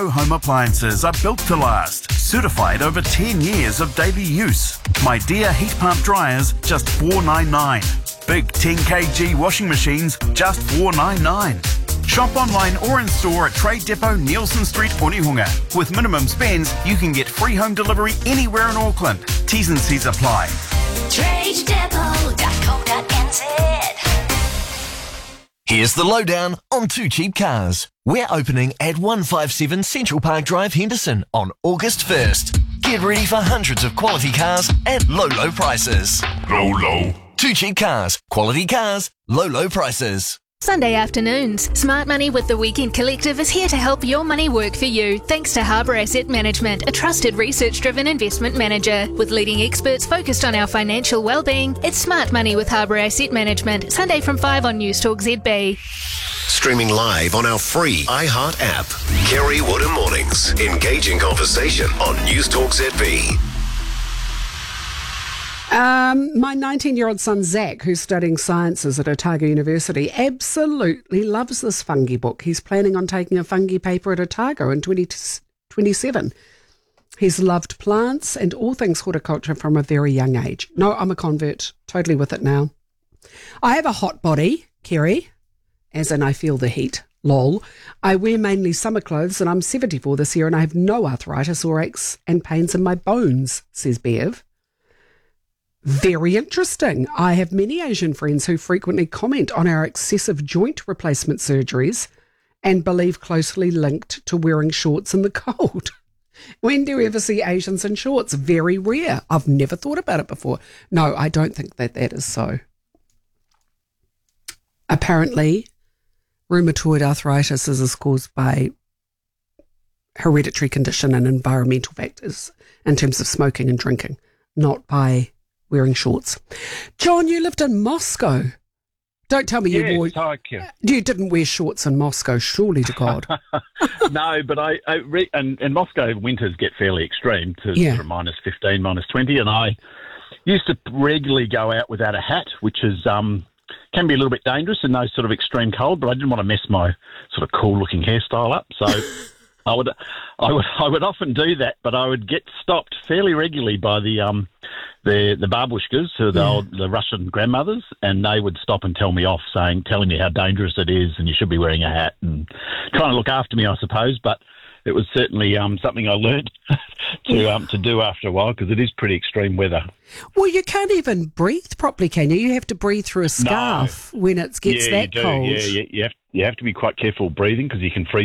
Home appliances are built to last, certified over 10 years of daily use. My Dear heat pump dryers, just $4.99. Big 10 kg washing machines, just $4.99. Shop online or in store at Trade Depot, Nielsen Street, Onehunga. With minimum spends, you can get free home delivery anywhere in Auckland. T's and C's apply. TradeDepot.co.nz. Here's the lowdown on Too Cheap Cars. We're opening at 157 Central Park Drive, Henderson on August 1st. Get ready for hundreds of quality cars at low prices. Low. Too Cheap Cars. Quality cars, low prices. Sunday afternoons, Smart Money with the Weekend Collective is here to help your money work for you thanks to Harbour Asset Management, a trusted research-driven investment manager. With leading experts focused on our financial well-being, it's Smart Money with Harbour Asset Management, Sunday from 5 on Newstalk ZB. Streaming live on our free iHeart app. Kerry Wood and Mornings. Engaging conversation on Newstalk ZB. My 19-year-old son, Zach, who's studying sciences at Otago University, absolutely loves this fungi book. He's planning on taking a fungi paper at Otago in 2027. He's loved plants and all things horticulture from a very young age. No, I'm a convert, totally with it now. I have a hot body, Kerry, as in I feel the heat, lol. I wear mainly summer clothes and I'm 74 this year and I have no arthritis or aches and pains in my bones, says Bev. Very interesting. I have many Asian friends who frequently comment on our excessive joint replacement surgeries and believe closely linked to wearing shorts in the cold. When do you ever see Asians in shorts? Very rare. I've never thought about it before. No, I don't think that is so. Apparently, rheumatoid arthritis is caused by hereditary condition and environmental factors in terms of smoking and drinking, not by wearing shorts. John, you lived in Moscow. Don't tell me you didn't wear shorts in Moscow, surely to God. No, but in Moscow, winters get fairly extreme to sort of minus 15, minus 20, and I used to regularly go out without a hat, which is can be a little bit dangerous in those sort of extreme cold, but I didn't want to mess my sort of cool-looking hairstyle up, so I would often do that, but I would get stopped fairly regularly by the babushkas, who are the Russian grandmothers, and they would stop and tell me off, telling me how dangerous it is and you should be wearing a hat and trying to look after me, I suppose. But it was certainly something I learned to do after a while, because it is pretty extreme weather. Well, you can't even breathe properly, can you? You have to breathe through a scarf when it gets that cold. Yeah, you have to be quite careful breathing because you can freeze